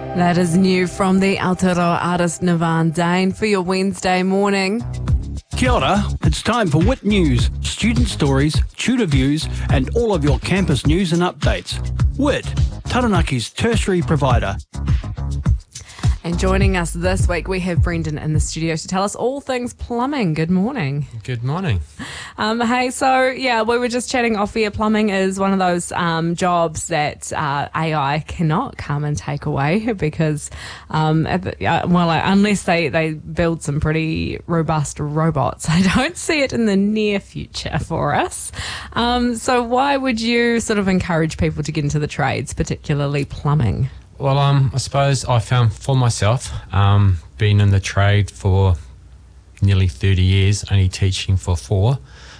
That is new from the Aotearoa artist Navan Dane for your Wednesday morning. Kia ora, it's time for WIT News, student stories, tutor views and all of your campus news and updates. WIT, Taranaki's tertiary provider. And joining us this week, we have Brendan in the studio to tell us all things plumbing. Good morning. Good morning. Hey, we were just chatting off air. Plumbing is one of those jobs that AI cannot come and take away because, unless they build some pretty robust robots, I don't see it in the near future for us. So why would you sort of encourage people to get into the trades, particularly plumbing? Well, I suppose I found for myself, being in the trade for nearly 30 years, only teaching for 4,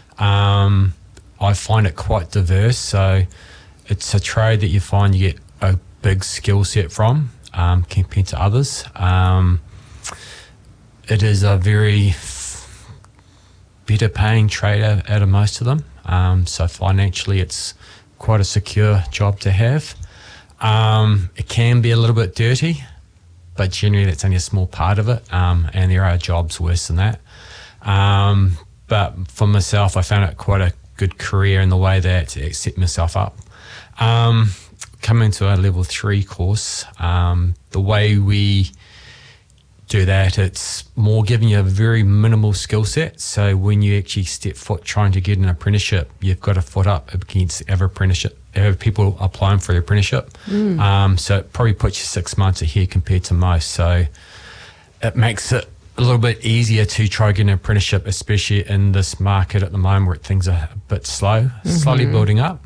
I find it quite diverse. So it's a trade that you find you get a big skill set from compared to others. It is a very better paying trade out of most of them. So financially, it's quite a secure job to have. It can be a little bit dirty, but generally that's only a small part of it, and there are jobs worse than that. But for myself, I found it quite a good career in the way that it set myself up. Coming to a level 3 course, the way we do that, it's more giving you a very minimal skill set. So when you actually step foot trying to get an apprenticeship, you've got a foot up against other people applying for the apprenticeship. So it probably puts you 6 months ahead compared to most. So it makes it a little bit easier to try to get an apprenticeship, especially in this market at the moment where things are a bit slow, slowly building up.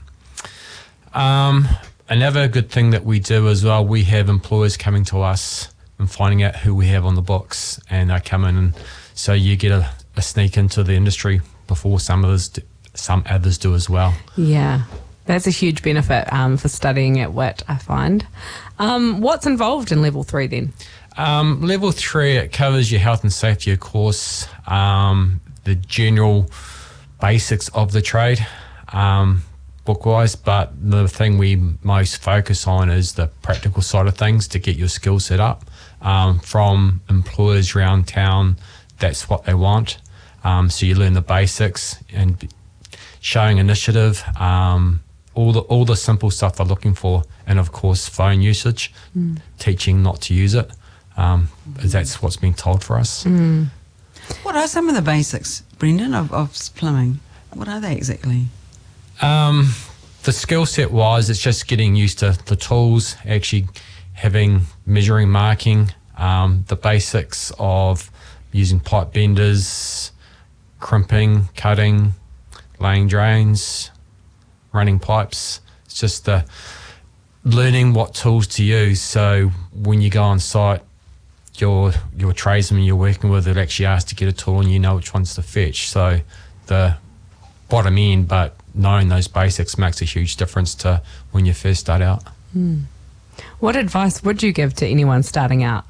Another good thing that we do as well, we have employers coming to us and finding out who we have on the books, and they come in, and so you get a sneak into the industry before some others do as well. Yeah, that's a huge benefit for studying at WIT, I find. What's involved in level 3 then? Level 3, it covers your health and safety, of course, the general basics of the trade, book-wise, but the thing we most focus on is the practical side of things to get your skill set up. From employers around town, that's what they want. So you learn the basics and showing initiative, all the simple stuff they're looking for, and of course phone usage, teaching not to use it. That's what's being told for us. What are some of the basics, Brendan, of plumbing? What are they exactly? The skill set wise, it's just getting used to the tools, actually having measuring, marking, the basics of using pipe benders, crimping, cutting, laying drains, running pipes. It's just learning what tools to use. So when you go on site, your tradesman you're working with will actually ask to get a tool and you know which ones to fetch. So the bottom end, but knowing those basics makes a huge difference to when you first start out. What advice would you give to anyone starting out?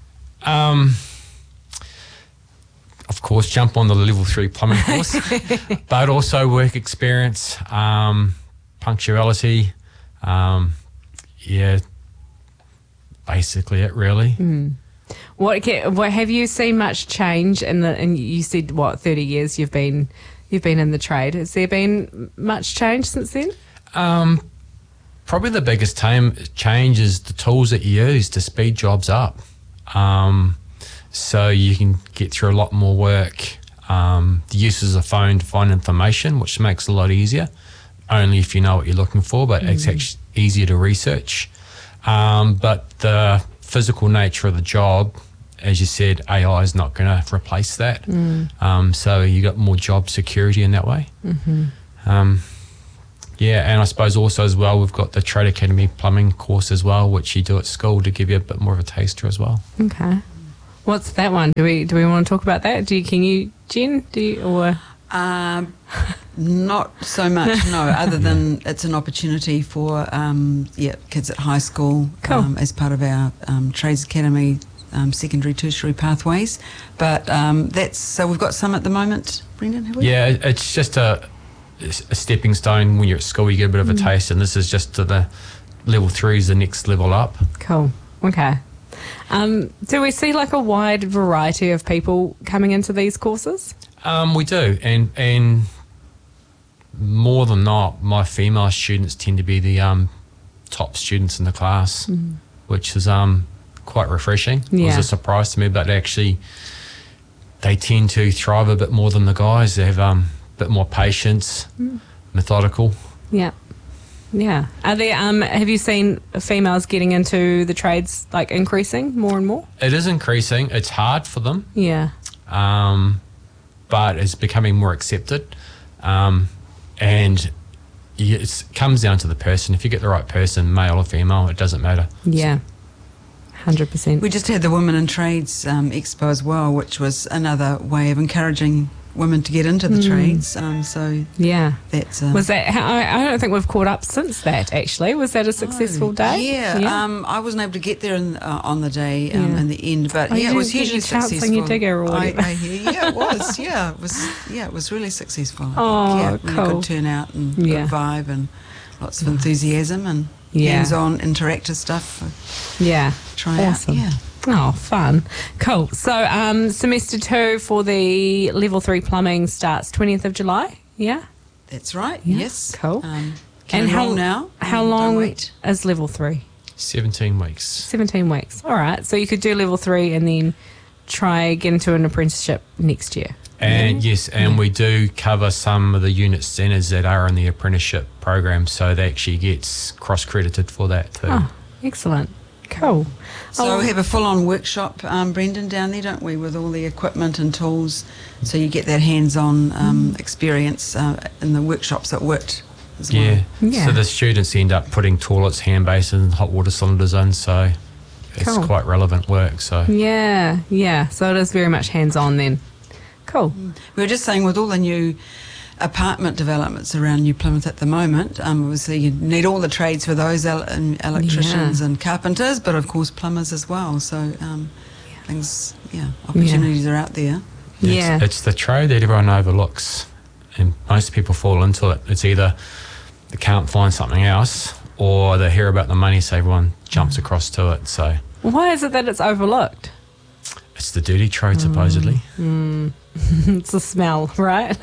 Of course, jump on the level 3 plumbing course, but also work experience, punctuality, basically it really. What have you seen much change and you said 30 years you've been in the trade. Has there been much change since then? Probably the biggest change is the tools that you use to speed jobs up. So you can get through a lot more work. The use of the phone to find information, which makes it a lot easier, only if you know what you're looking for, but it's actually easier to research. But the physical nature of the job, as you said, AI is not going to replace that. So you got more job security in that way. And I suppose also as well, we've got the Trade Academy plumbing course as well, which you do at school to give you a bit more of a taster as well. Okay. What's that one? Do we want to talk about that? Can you, Jen? Not so much, no, other than it's an opportunity for kids at high school. Cool. As part of our Trades Academy secondary, tertiary pathways. But so we've got some at the moment, Brendan, have we? Yeah, it's just a stepping stone. When you're at school, you get a bit of a taste, and this is just to the level 3 is the next level up. Cool. Okay. Do we see like a wide variety of people coming into these courses? We do, and more than not, my female students tend to be the top students in the class, which is quite refreshing. It was Yeah. a surprise to me, but actually they tend to thrive a bit more than the guys. They have a bit more patience, methodical. Yeah. Yeah. Are there, have you seen females getting into the trades like increasing more and more? It is increasing. It's hard for them, Yeah. but it's becoming more accepted. And it comes down to the person. If you get the right person, male or female, it doesn't matter. Yeah. 100%. We just had the Women in Trades Expo as well, which was another way of encouraging women to get into the trades. So Yeah. that's... Was that, I don't think we've caught up since that actually. Was that a successful day? Yeah. I wasn't able to get there in the day in the end, but Oh, yeah, you it was didn't get hugely your chance on successful. your digger or whatever. I hear. Yeah, it was. It was really successful. Oh, yeah, really cool. good turnout and Yeah. good vibe and lots of enthusiasm and Yeah. hands-on interactive stuff. Yeah. Try Awesome. out. Yeah. Oh, fun. Cool. So semester 2 for the level 3 plumbing starts 20th of July. Yeah. That's right. Yeah. Yes. Cool. Can how roll now? How Don't long wait. is level 3? 17 weeks. 17 weeks. All right. So you could do level 3 and then try get into an apprenticeship next year. And yes, and we do cover some of the unit standards that are in the apprenticeship program, so they actually gets cross-credited for that too. Oh, excellent. Cool. So we have a full-on workshop, Brendan, down there, don't we, with all the equipment and tools, so you get that hands-on experience in the workshops at WIT as well. Yeah. Yeah. So the students end up putting toilets, hand basins, hot water cylinders in, so it's Cool. quite relevant work. So Yeah, yeah. So it is very much hands-on then. Cool. We were just saying, with all the new apartment developments around New Plymouth at the moment, obviously you need all the trades for those, electricians Yeah. and carpenters, but of course plumbers as well. So opportunities are out there. Yeah. it's the trade that everyone overlooks, and most people fall into it. It's either they can't find something else, or they hear about the money, so everyone jumps across to it. So Why is it that it's overlooked? it's the dirty trade, supposedly. It's the smell, right?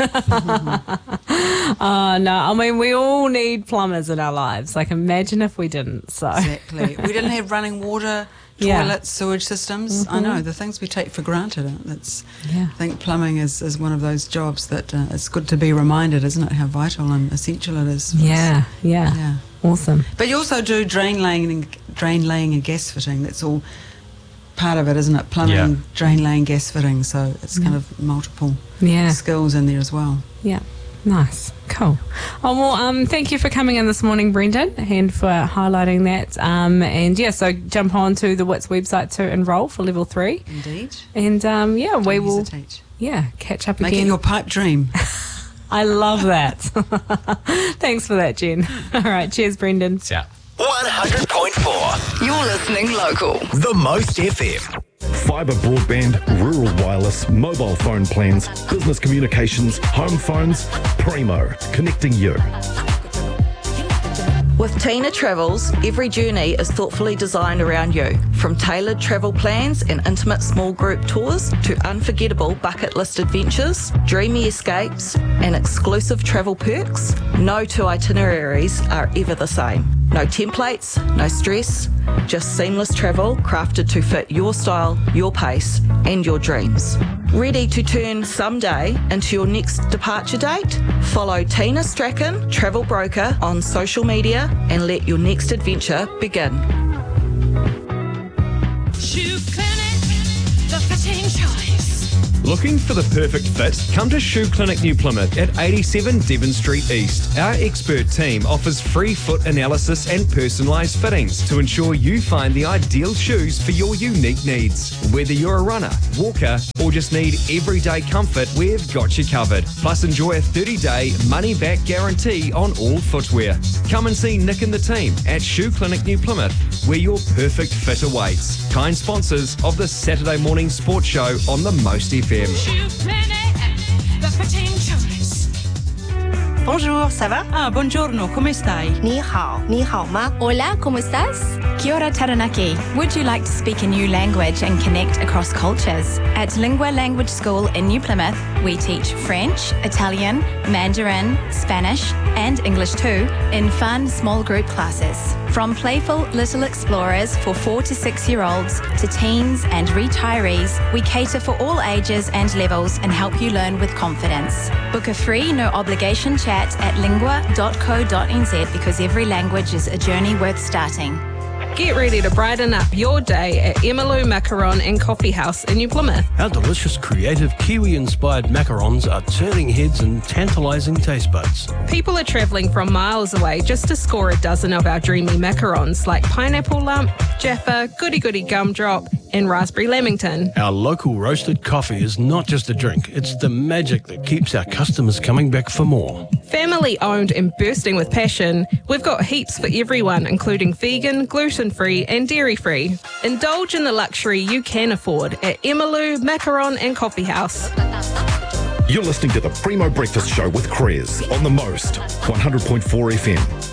Oh, no. I mean, we all need plumbers in our lives. Like, imagine if we didn't. So, Exactly. We didn't have running water, Yeah. toilets, sewage systems. I know, the things we take for granted. Yeah. I think plumbing is one of those jobs that it's good to be reminded, isn't it, how vital and essential it is. for us. yeah. Yeah. Awesome. But you also do drain laying and gas fitting. That's all part of it, isn't it? Plumbing, Yeah. drain laying, gas fitting. So it's kind of multiple Yeah. skills in there as well. Yeah. Nice. Cool. Oh, well, thank you for coming in this morning, Brendan, and for highlighting that. And yeah, so jump on to the WITS website to enrol for level 3. Indeed. And yeah, we Don't will hesitate. catch up Make again. it your pipe dream. I love that. Thanks for that, Jen. All right. Cheers, Brendan. Yeah. 100.4. You're listening local. The Most FM. Fibre broadband, rural wireless, mobile phone plans, business communications, home phones, Primo, connecting you. With Tina Travels, every journey is thoughtfully designed around you. From tailored travel plans and intimate small group tours to unforgettable bucket list adventures, dreamy escapes, and exclusive travel perks, no two itineraries are ever the same. No templates, no stress, just seamless travel crafted to fit your style, your pace, and your dreams. Ready to turn someday into your next departure date? Follow Tina Strachan, travel broker, on social media and let your next adventure begin. Shoe Clinic, the fitting choice. Looking for the perfect fit? Come to Shoe Clinic New Plymouth at 87 Devon Street East. Our expert team offers free foot analysis and personalised fittings to ensure you find the ideal shoes for your unique needs. Whether you're a runner, walker, or just need everyday comfort, we've got you covered. Plus, enjoy a 30-day money-back guarantee on all footwear. Come and see Nick and the team at Shoe Clinic New Plymouth, where your perfect fit awaits. Kind sponsors of the Saturday morning sports show on the Most FM. Shoe Clinic, the fitting choice. Bonjour, ça va? Buongiorno, come stai? 你好，你好吗? Hola, ¿cómo estás? Kia ora Taranaki. Would you like to speak a new language and connect across cultures? At Lingua Language School in New Plymouth, we teach French, Italian, Mandarin, Spanish, and English too in fun small group classes. From playful little explorers for 4 to 6-year-olds to teens and retirees, we cater for all ages and levels and help you learn with confidence. Book a free, no obligation chat at lingua.co.nz because every language is a journey worth starting. Get ready to brighten up your day at Emilu Macaron and Coffee House in New Plymouth. Our delicious, creative, Kiwi-inspired macarons are turning heads and tantalising taste buds. People are travelling from miles away just to score a dozen of our dreamy macarons like Pineapple Lump, Jaffa, Goody Goody Gumdrop and Raspberry Lamington. Our local roasted coffee is not just a drink, it's the magic that keeps our customers coming back for more. Family owned and bursting with passion, we've got heaps for everyone, including vegan, gluten-free and dairy-free. Indulge in the luxury you can afford at Emilu, Macaron and Coffee House. You're listening to the Primo Breakfast Show with Krez on the Most 100.4 FM.